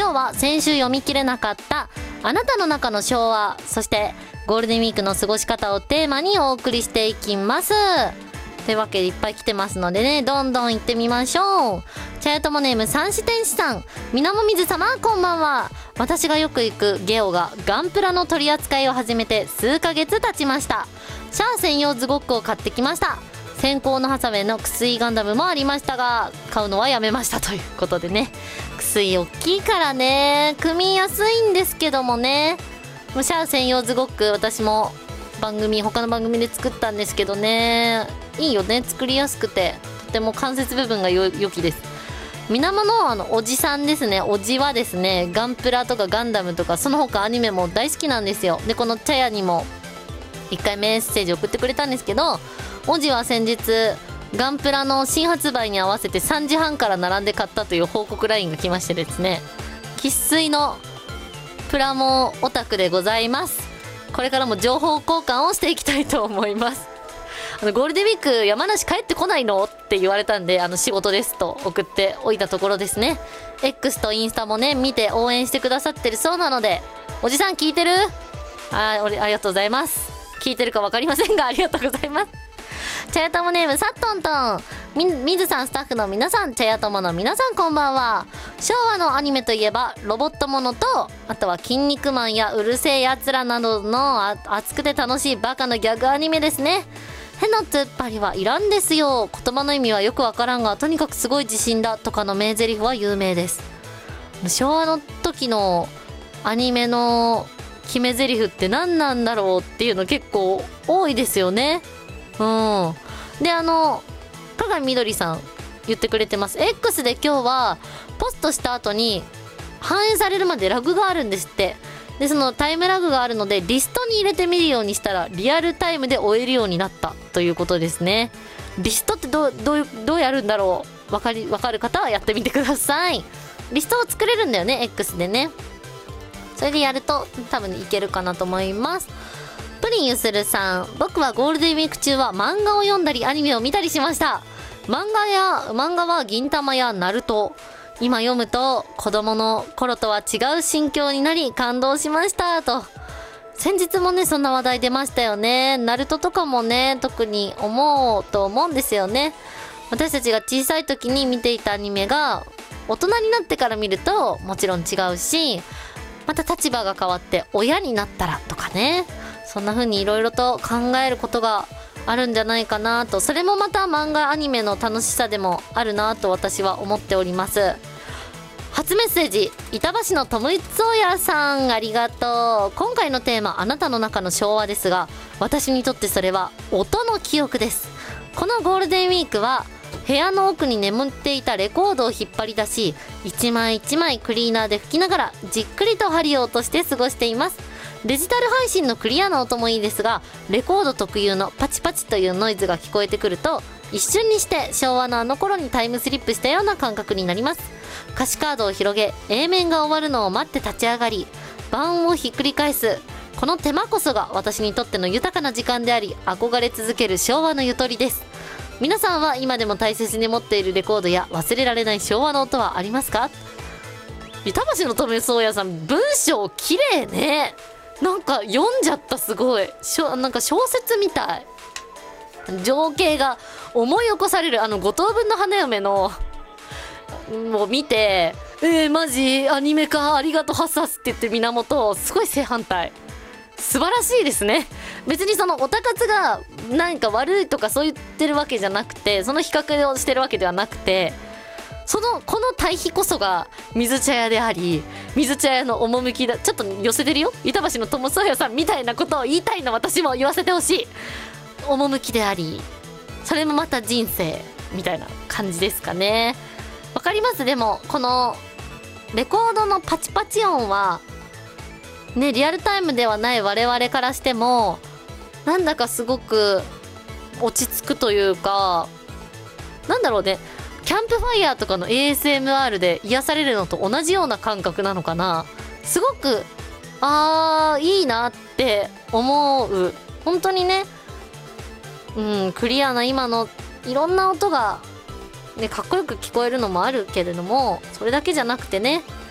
今日は先週読み切れなかったあなたの中の昭和、そしてゴールデンウィークの過ごし方をテーマにお送りしていきます。というわけでいっぱい来てますのでね、どんどん行ってみましょう。茶屋友ネーム三四天使さん、みなもみず様こんばんは。私がよく行くゲオがガンプラの取り扱いを始めて数ヶ月経ちました。シャア専用ズゴックを買ってきました。先行のハサウェイのクスイガンダムもありましたが、買うのはやめましたということでね。クスイ大きいからね、組みやすいんですけどもね。シャア専用ズゴック、私も他の番組で作ったんですけどね、いいよね、作りやすくてとても関節部分が良きです。水面のおじさんですね、おじはですね、ガンプラとかガンダムとかその他アニメも大好きなんですよ。でこの茶屋にも一回メッセージ送ってくれたんですけど、おじは先日ガンプラの新発売に合わせて3時半から並んで買ったという報告ラインが来ましてですね、生粋のプラモオタクでございます。これからも情報交換をしていきたいと思います。ゴールデンウィーク山梨帰ってこないのって言われたんで、仕事ですと送っておいたところですね。 X とインスタもね見て応援してくださってるそうなので、おじさん聞いてる？ありがとうございます。聞いてるか分かりませんがありがとうございます。茶屋友ネームさっとんとん、みずさん、スタッフの皆さん、茶屋友の皆さんこんばんは。昭和のアニメといえばロボットものと、あとは筋肉マンやうるせえやつらなどの熱くて楽しいバカのギャグアニメですね。へのつっぱりはいらんですよ。言葉の意味はよくわからんが、とにかくすごい自信だとかの名台詞は有名です。昭和の時のアニメの決め台詞って何なんだろうっていうの結構多いですよね。で鏡みどりさん言ってくれてます。 X で今日はポストした後に反映されるまでラグがあるんですって。でそのタイムラグがあるのでリストに入れてみるようにしたらリアルタイムで追えるようになったということですね。リストってどうやるんだろう。わかる方はやってみてください。リストを作れるんだよね X でね。それでやると多分いけるかなと思います。プリンゆするさん、僕はゴールデンウィーク中は漫画を読んだりアニメを見たりしました。漫画は銀魂やナルト。今読むと子供の頃とは違う心境になり感動しましたと。先日もねそんな話題出ましたよね。ナルトとかもね特に思うと思うんですよね。私たちが小さい時に見ていたアニメが大人になってから見るともちろん違うし、また立場が変わって親になったらとかね、そんな風にいろいろと考えることがあるんじゃないかなと。それもまた漫画アニメの楽しさでもあるなと私は思っております。初メッセージ、板橋のトムイツオヤさん、ありがとう。今回のテーマ、あなたの中の昭和ですが、私にとってそれは音の記憶です。このゴールデンウィークは部屋の奥に眠っていたレコードを引っ張り出し、一枚一枚クリーナーで拭きながらじっくりと針を落として過ごしています。デジタル配信のクリアな音もいいですが、レコード特有のパチパチというノイズが聞こえてくると、一瞬にして昭和のあの頃にタイムスリップしたような感覚になります。歌詞カードを広げ A 面が終わるのを待って立ち上がり、盤をひっくり返す、この手間こそが私にとっての豊かな時間であり、憧れ続ける昭和のゆとりです。皆さんは今でも大切に持っているレコードや忘れられない昭和の音はありますか？板橋のトメソウヤさん、文章綺麗ね。なんか読んじゃった。すごいなんか小説みたい。情景が思い起こされる。五等分の花嫁のを見て、マジアニメか、ありがとうハッサスって言って源すごい正反対。素晴らしいですね。別にそのオタ活が何か悪いとかそう言ってるわけじゃなくて、その比較をしてるわけではなくて、この対比こそが水茶屋であり、水茶屋の趣だ。ちょっと寄せてるよ、板橋の友ソヤさんみたいなことを言いたいの。私も言わせてほしい。趣であり、それもまた人生みたいな感じですかね。わかります？でもこのレコードのパチパチ音はね、リアルタイムではない我々からしてもなんだかすごく落ち着くというか、なんだろうね、キャンプファイヤーとかの ASMR で癒されるのと同じような感覚なのかな。すごくいいなって思う。本当にね、クリアな今のいろんな音がね、かっこよく聞こえるのもあるけれども、それだけじゃなくてね、